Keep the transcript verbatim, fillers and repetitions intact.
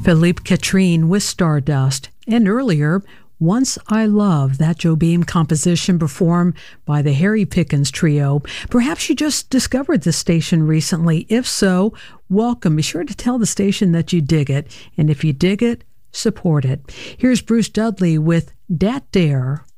Philippe Catherine with Stardust, and earlier, Once I Love, that Joe Beam composition performed by the Harry Pickens Trio. Perhaps you just discovered this station recently. If so, welcome. Be sure to tell the station that you dig it, and if you dig it, support it. Here's Bruce Dudley with Dat Dare.